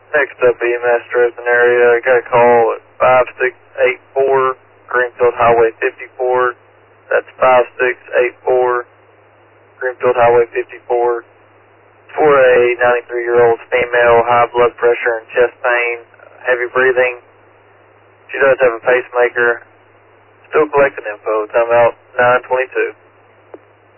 Next up, EMS Dresden area. I got a call at 5684 Greenfield Highway 54. That's 5684 Greenfield Highway 54. For a 93-year-old female, high blood pressure and chest pain, heavy breathing. She does have a pacemaker. Still collecting info. Time out 922.